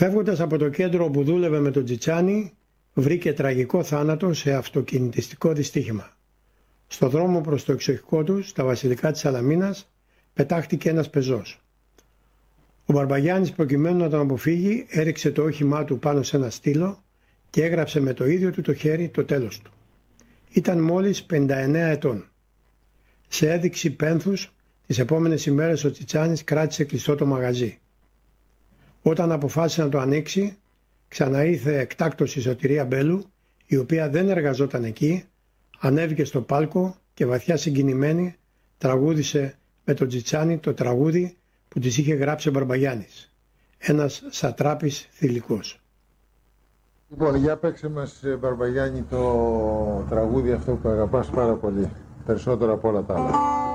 Φεύγοντας από το κέντρο όπου δούλευε με τον Τσιτσάνι, βρήκε τραγικό θάνατο σε αυτοκινητιστικό δυστύχημα. Στο δρόμο προς το εξοχικό του, στα βασιλικά της Σαλαμίνας, πετάχτηκε ένας πεζός. Ο Μπαρμπαγιάννης, προκειμένου να τον αποφύγει, έριξε το όχημά του πάνω σε ένα στήλο και έγραψε με το ίδιο του το χέρι το τέλος του. Ήταν μόλις 59 ετών. Σε έδειξη πένθους, τις επόμενες ημέρες ο Τσιτσάνης κράτησε κλειστό το μαγαζί. Όταν αποφάσισε να το ανοίξει, ξαναήρθε εκτάκτως η Σωτηρία Μπέλου, η οποία δεν εργαζόταν εκεί, ανέβηκε στο πάλκο και βαθιά συγκινημένη τραγούδισε με τον Τσιτσάνι το τραγούδι που της είχε γράψει ο Μπαρμπαγιάννης. Ένας σατράπης θηλυκός. Λοιπόν, για παίξε μας, Μπαρμπαγιάννη, το τραγούδι αυτό που αγαπάς πάρα πολύ, περισσότερο από όλα τα άλλα.